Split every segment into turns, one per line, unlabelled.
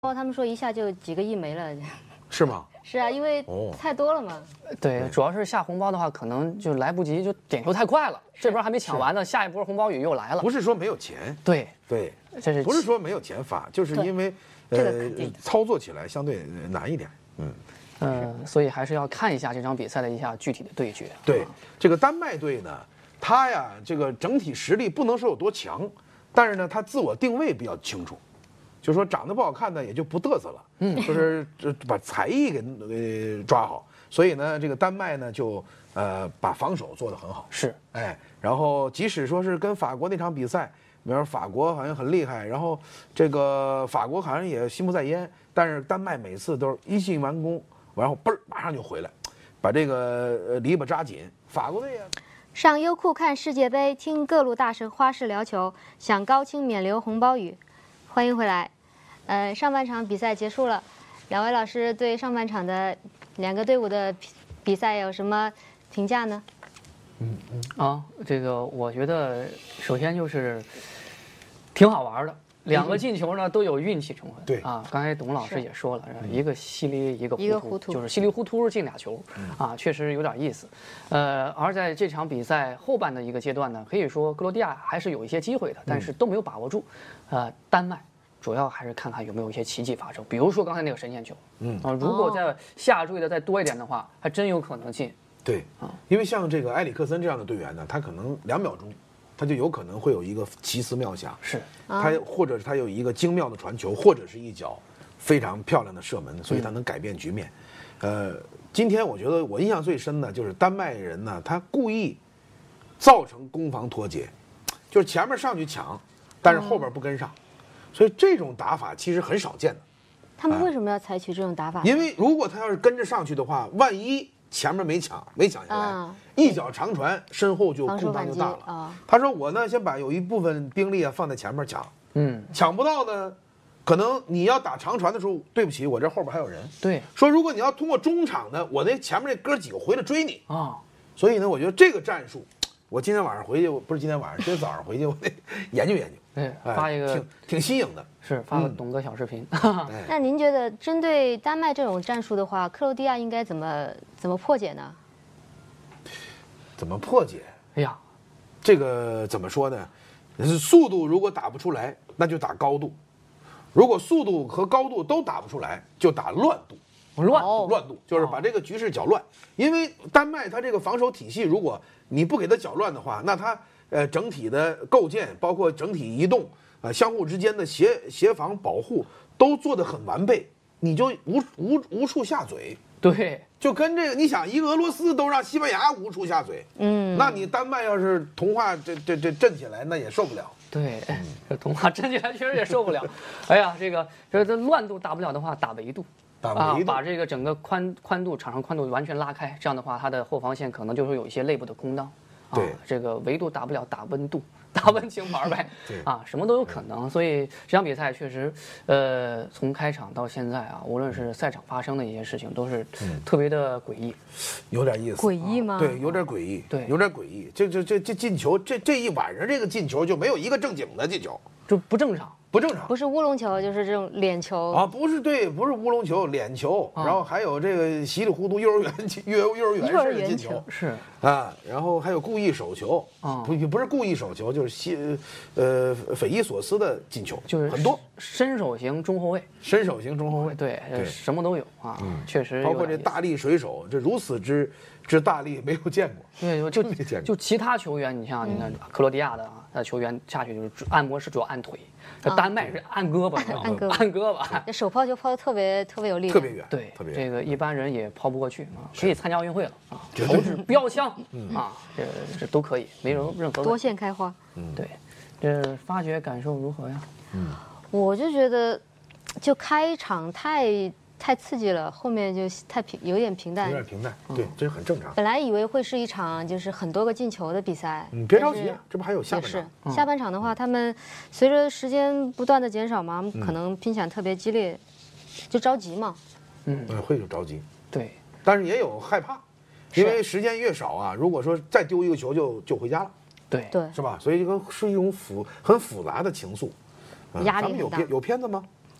他们说一下就几个亿没了，
是吗？
是啊，因为太多了嘛。
对，主要是下红包的话，可能就来不及，就点球太快了，这波还没抢完呢，下一波红包雨又来了。
不是说没有钱，
对，
这是不是说没有钱发，就是因为操作起来相对难一点。
所以还是要看一下这场比赛的具体的对决。
对，这个丹麦队呢，他呀这个整体实力不能说有多强，但是呢他自我定位比较清楚。就说长得不好看呢，也就不嘚瑟了，就是把才艺给抓好。所以呢，这个丹麦呢就把防守做得很好。
是，
然后即使说是跟法国那场比赛，比如说法国好像很厉害，然后这个法国好像也心不在焉，但是丹麦每次都是一进完攻，然后嘣儿马上就回来，把这个篱笆扎紧。法国队呀，
上优酷看世界杯，听各路大神花式聊球，享高清免流红包雨。欢迎回来，上半场比赛结束了，两位老师对上半场的两个队伍的比赛有什么评价呢？
这个我觉得首先就是挺好玩的，两个进球呢都有运气成分。
对
啊，刚才董老师也说了，一个稀里一个糊涂，就是稀里糊涂进俩球，确实有点意思。而在这场比赛后半的一个阶段呢，可以说克罗地亚还是有一些机会的，但是都没有把握住。丹麦主要还是看看有没有一些奇迹发生，比如说刚才那个神仙球，如果在下坠的再多一点的话，还真有可能进。
对，因为像这个埃里克森这样的队员呢，他可能2秒钟，他就有可能会有一个奇思妙想，
是，
他或者是他有一个精妙的传球，或者是一脚非常漂亮的射门，所以他能改变局面。今天我觉得我印象最深的就是丹麦人呢，他故意造成攻防脱节，就是前面上去抢，但是后边不跟上，所以这种打法其实很少见的。
他们为什么要采取这种打法？
因为如果他要是跟着上去的话，万一前面没抢下来，一脚长传，身后就空当就大了。他说我呢，先把有一部分兵力放在前面抢，抢不到呢，可能你要打长传的时候，对不起，我这后边还有人。
对，
说如果你要通过中场呢，我那前面那哥几个回来追你
啊。
所以呢，我觉得这个战术，我今天晚上回去，不是今天晚上，今天早上回去，我得研究研究。
发一个
挺新颖的，
是发个董哥小视频。
那您觉得针对丹麦这种战术的话，克罗地亚应该怎么破解呢？
怎么破解？
哎呀，
这个怎么说呢？速度如果打不出来，那就打高度；如果速度和高度都打不出来，就打乱度。乱度就是把这个局势搅乱。因为丹麦它这个防守体系，如果你不给它搅乱的话，那它整体的构建，包括整体移动，相互之间的协防保护都做得很完备，你就无处下嘴。
对，
就跟这个，你想，一个俄罗斯都让西班牙无处下嘴，那你丹麦要是童话这震起来，那也受不了。
对，这童话震起来确实也受不了。哎呀，这乱度打不了的话，打维度。把这个整个宽度场上宽度完全拉开，这样的话，它的后防线可能就会有一些内部的空档。
对，
这个维度打不了，打温度，打温情牌呗。
对
什么都有可能。所以这场比赛确实，从开场到现在无论是赛场发生的一些事情，都是特别的诡异，
有点意思。
诡异吗？
对，有点诡异。
对，
有点诡异。这进球，这一晚上这个进球就没有一个正经的进球，
就不正常。
不是乌龙球，就是这种脸球
啊，不是乌龙球，脸球，然后还有这个稀里糊涂幼儿园式的进球，
是
然后还有故意手球不是故意手球，就是匪夷所思的进球，
就是
很多
伸手型中后卫，对，什么都有确实
包括这大力水手，这如此之大力没有见过，
对，就其他球员，你看克罗地亚的球员下去就是按摩是主要按腿。丹麦是按胳膊，按胳膊，
这手抛球抛的特别有力量，
特别远，
对，
特别
这个一般人也抛不过去可以参加奥运会了投掷标枪这都可以，没有任何
多线开花。
对，这发掘感受如何呀？
我就觉得，就开场太刺激了，后面就有点平淡，
对，这是很正常。
本来以为会是一场就是很多个进球的比赛，
别着急，这不还有下半场？
下半场的话，他们随着时间不断的减少嘛，可能拼抢特别激烈，就着急嘛。
会有着急，
对，
但是也有害怕，因为时间越少如果说再丢一个球就回家了，
对，
是吧？所以这个是一种很复杂的情愫。
压力很大。
有片子吗？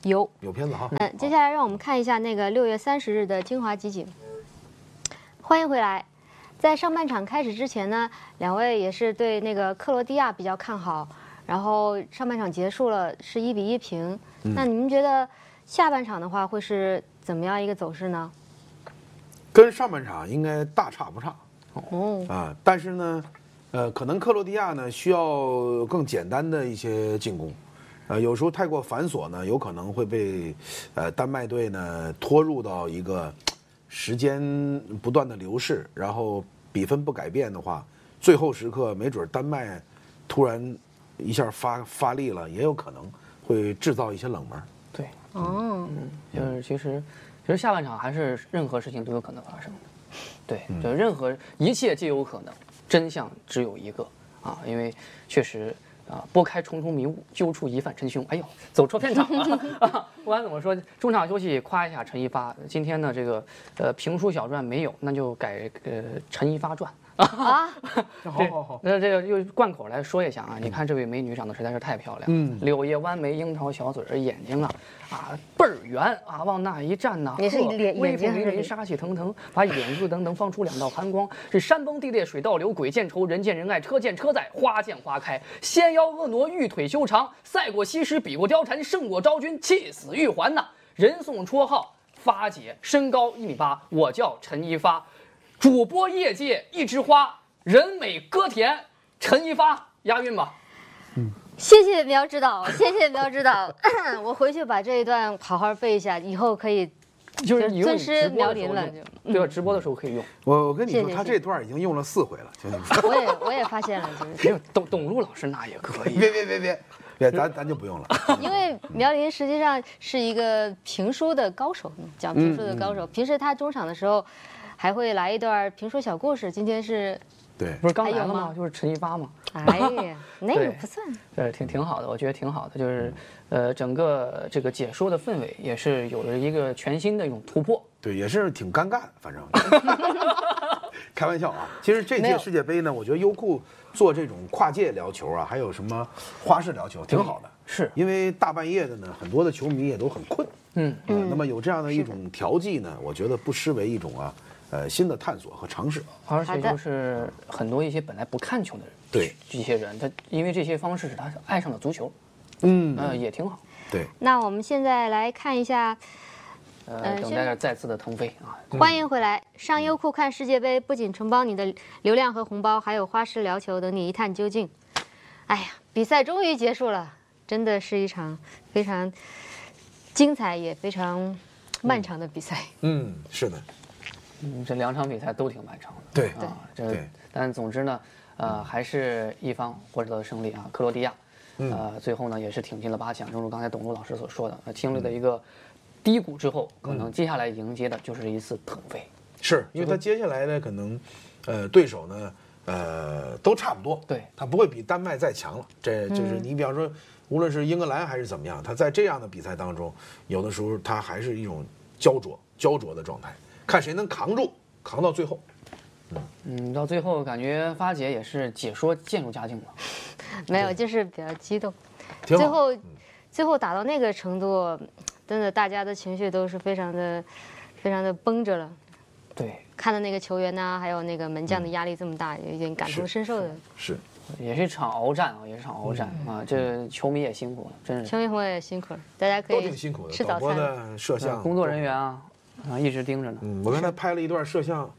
有
片子哈。
接下来让我们看一下那个6月30日的精华集锦。欢迎回来。在上半场开始之前呢，两位也是对那个克罗地亚比较看好，然后上半场结束了是1-1平。那你们觉得下半场的话会是怎么样一个走势呢？
跟上半场应该大差不差。但是呢，可能克罗地亚呢需要更简单的一些进攻，有时候太过繁琐呢，有可能会被丹麦队呢拖入到一个时间不断的流逝，然后比分不改变的话，最后时刻没准丹麦突然一下发力了，也有可能会制造一些冷门。
对，就是其实下半场还是任何事情都有可能发生的。对，就一切皆有可能，真相只有一个啊！因为确实拨开重重迷雾，揪出疑犯真凶。哎呦，走错片场了！不管怎么说，中场休息夸一下陈一发。今天呢，这个评书小传没有，那就改陈一发传。好，那这个又贯口来说一下啊！你看这位美女长得实在是太漂亮，柳叶弯眉，樱桃小嘴，眼睛倍儿圆啊，往那一站呢，
也是
威风凛凛，杀气腾腾，把眼珠等放出2道寒光，是山崩地裂，水倒流，鬼见愁，人见人爱，车见车载，花见花开，纤腰婀娜，玉腿修长，赛过西施，比过貂蝉，胜过昭君，气死玉环呐！人送绰号发姐，身高1.8米，我叫陈一发。主播业界一枝花，人美歌甜，陈一发押韵吧。
谢谢苗指导，谢谢苗指导，我回去把这一段好好背一下，以后可以
就是
尊师苗林了。
对吧？直播的时候可以用。
我跟你说，他这段已经用了4回了，兄弟
们。我也发现了，就是
没有董路老师那也可以。
别，咱就不用了。
因为苗林实际上是一个评书的高手，讲评书的高手。平时他中场的时候还会来一段评书小故事。今天是。
对，
不是刚来了吗？就是陈一发嘛。
哎呀，那个不算。
对，挺好的，我觉得挺好的。就是，整个这个解说的氛围也是有了一个全新的一种突破。
对，也是挺尴尬的，反正。开玩笑啊！其实这届世界杯呢，我觉得优酷做这种跨界聊球啊，还有什么花式聊球，挺好的。
是
因为大半夜的呢，很多的球迷也都很困。那么有这样的一种调剂呢，我觉得不失为一种新的探索和尝试，
而且就是很多一些本来不看球的人，
对
这些人，他因为这些方式使他爱上了足球，也挺好。
对，
那我们现在来看一下，
等待着再次的腾飞啊！
欢迎回来，上优酷看世界杯，不仅承包你的流量和红包，还有花式聊球等你一探究竟。哎呀，比赛终于结束了，真的是一场非常精彩也非常漫长的比赛。
是的。
这2场比赛都挺漫长的。
对
对，但总之呢，还是一方获得了胜利啊，克罗地亚。最后呢也是挺进了8强，正如刚才董路老师所说的，经历了一个低谷之后，可能接下来迎接的就是一次腾飞。
是因为他接下来呢，可能，对手呢，都差不多，
对，
他不会比丹麦再强了。这就是你比方说，无论是英格兰还是怎么样，他在这样的比赛当中，有的时候他还是一种焦灼的状态。看谁能扛到最后。
到最后感觉发姐也是解说渐入佳境了。
没有，就是比较激动。最后打到那个程度，真的大家的情绪都是非常的绷着了。
对，
看到那个球员呢，还有那个门将的压力这么大，有一点感同身受的。
是，
也是一场鏖战啊，这球迷也辛苦了，真是。
球迷朋友也辛苦了，大家可以
都挺辛苦的。
吃早餐
的摄像
工作人员啊，一直盯着呢。
我刚才拍了一段摄像。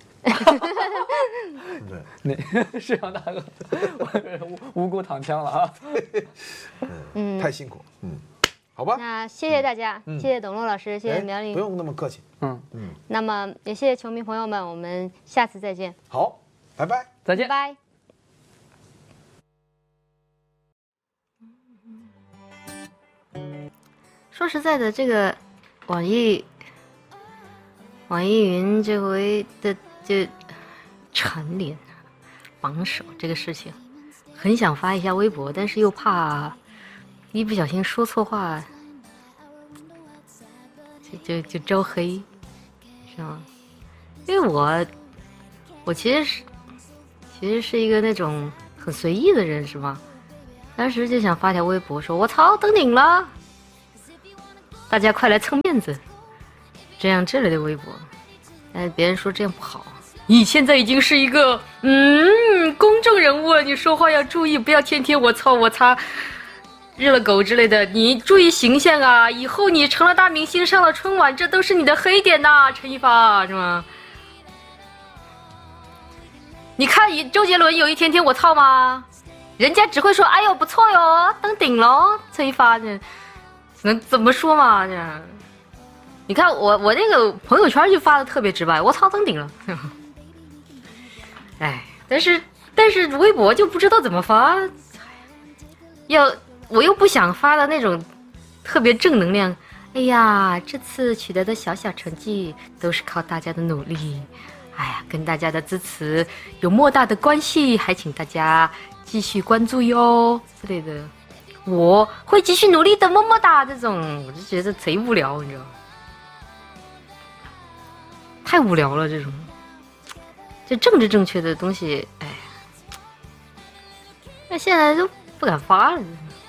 对，摄像大哥，无辜躺枪了啊！
太辛苦，好吧。
那谢谢大家，谢谢董路老师，谢谢苗林，
不用那么客气，
那么也谢谢球迷朋友们，我们下次再见。
好，拜拜，
再见，
拜拜。说实在的，这个网易云这回的就蝉联榜首这个事情，很想发一下微博，但是又怕一不小心说错话，就招黑，是吗？因为我其实是一个那种很随意的人，是吗？当时就想发条微博说：“我操，登顶了！” 大家快来蹭面子，这样之类的微博。但是别人说这样不好，你现在已经是一个公众人物了，你说话要注意，不要天天我操我擦日了狗之类的，你注意形象啊！以后你成了大明星，上了春晚，这都是你的黑点呐，陈一发是吗？你看周杰伦有一天天我操吗？人家只会说哎呦不错哟，登顶喽，陈一发这能怎么说嘛这？你看我那个朋友圈就发的特别直白，我操登顶了。哎，但是微博就不知道怎么发，我又不想发的那种特别正能量。哎呀，这次取得的小成绩都是靠大家的努力，哎呀，跟大家的支持有莫大的关系，还请大家继续关注哟之类的。我会继续努力的，么么哒。这种我就觉得贼无聊，你知道吗？太无聊了，这种就政治正确的东西，哎，那现在都不敢发了。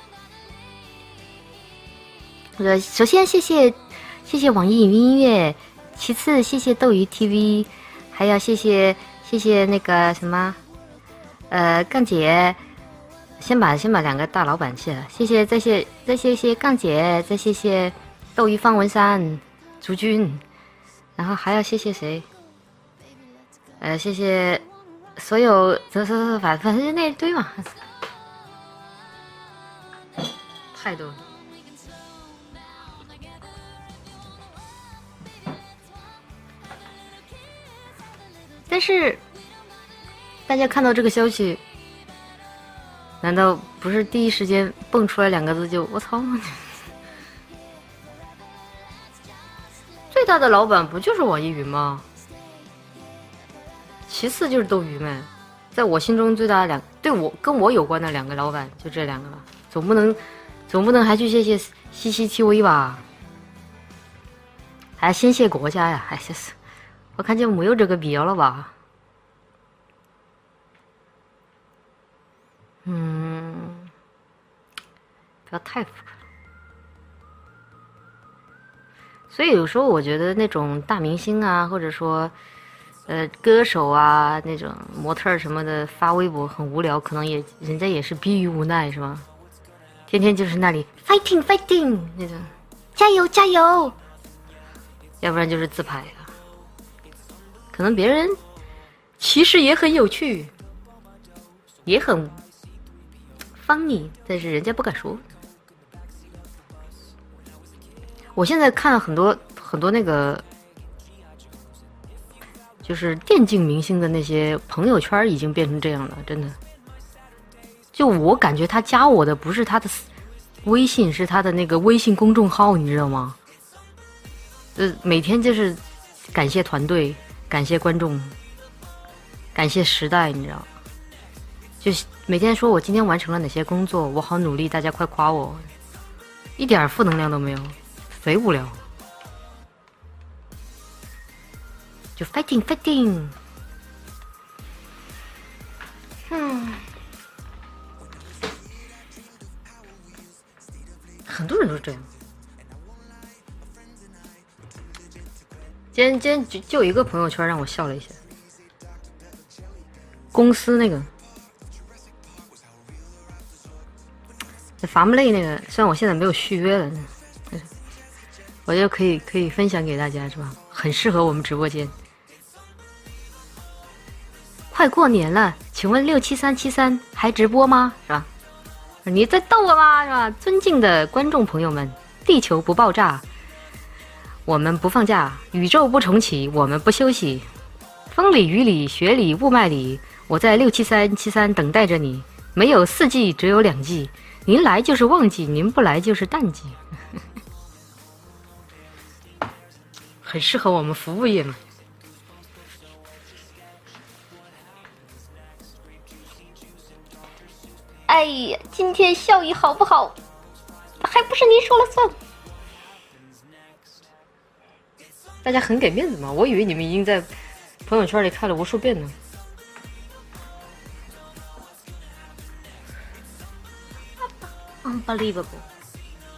首先谢谢网易云音乐，其次谢谢斗鱼 TV， 还要谢谢那个什么，杠姐，先把两个大老板谢了，再谢谢杠姐，再谢谢斗鱼方文山、朱军。然后还要谢谢谁？谢谢所有反正就那一堆嘛，太多了。但是大家看到这个消息，难道不是第一时间蹦出来两个字就我操？最大的老板不就是网易云吗？其次就是斗鱼呗。在我心中最大的跟我有关的两个老板就这两个了，总不能还去谢谢CCTV 吧？还先谢国家呀？还是我看就没有这个必要了吧？不要太浮夸。所以有时候我觉得那种大明星啊，或者说，歌手啊，那种模特什么的发微博很无聊，可能人家也是逼于无奈，是吧？天天就是那里 fighting 那种，加油加油，要不然就是自拍啊。可能别人其实也很有趣，也很 funny， 但是人家不敢说。我现在看了很多那个，就是电竞明星的那些朋友圈已经变成这样了，真的。就我感觉他加我的不是他的微信，是他的那个微信公众号，你知道吗？每天就是感谢团队，感谢观众，感谢时代，你知道？就是每天说我今天完成了哪些工作，我好努力，大家快夸我，一点负能量都没有。贼无聊，就 fighting， 很多人都是这样。今天就有一个朋友圈让我笑了一下，公司那个伐木累那个，虽然我现在没有续约了。我就可以分享给大家，是吧？很适合我们直播间。快过年了，请问67373还直播吗？是吧？你在逗我吗？是吧？尊敬的观众朋友们，地球不爆炸，我们不放假；宇宙不重启，我们不休息。风里雨里雪里雾霾里，我在67373等待着你。没有4季，只有2季。您来就是旺季，您不来就是淡季。很适合我们服务业嘛。哎呀，今天效益好不好，还不是您说了算。大家很给面子嘛，我以为你们已经在朋友圈里看了无数遍呢。Unbelievable。